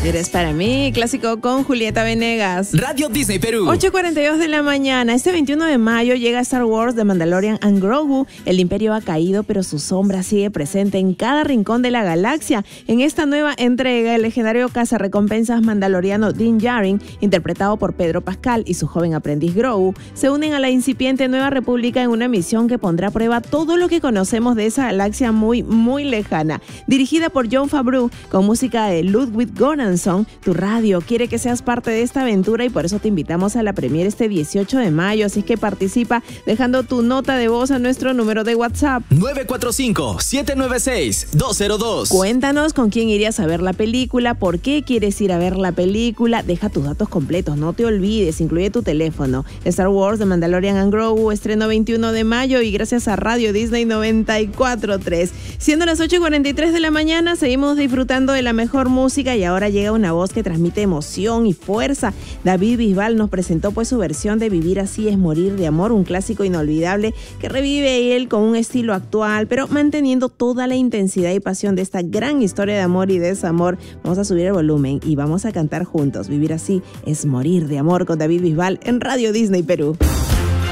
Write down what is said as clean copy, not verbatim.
Eres para mí, clásico con Julieta Venegas. Radio Disney Perú. 8:42 de la mañana. Este 21 de mayo llega Star Wars The Mandalorian and Grogu. El imperio ha caído, pero su sombra sigue presente en cada rincón de la galaxia. En esta nueva entrega, el legendario cazarrecompensas mandaloriano Din Djarin, interpretado por Pedro Pascal, y su joven aprendiz Grogu, se unen a la incipiente Nueva República en una misión que pondrá a prueba todo lo que conocemos de esa galaxia muy, muy lejana. Dirigida por Jon Favreau, con música de Ludwig Göransson, tu radio quiere que seas parte de esta aventura y por eso te invitamos a la premiere este 18 de mayo, así que participa dejando tu nota de voz a nuestro número de WhatsApp 945-796-202. Cuéntanos con quién irías a ver la película, por qué quieres ir a ver la película, deja tus datos completos, no te olvides, incluye tu teléfono. Star Wars The Mandalorian and Grogu, estreno 21 de mayo y gracias a Radio Disney 94.3. Siendo las 8:43 de la mañana, seguimos disfrutando de la mejor música y ahora llega una voz que transmite emoción y fuerza. David Bisbal nos presentó pues su versión de Vivir así es morir de amor, un clásico inolvidable que revive él con un estilo actual, pero manteniendo toda la intensidad y pasión de esta gran historia de amor y desamor. Vamos a subir el volumen y vamos a cantar juntos. Vivir así es morir de amor con David Bisbal en Radio Disney Perú.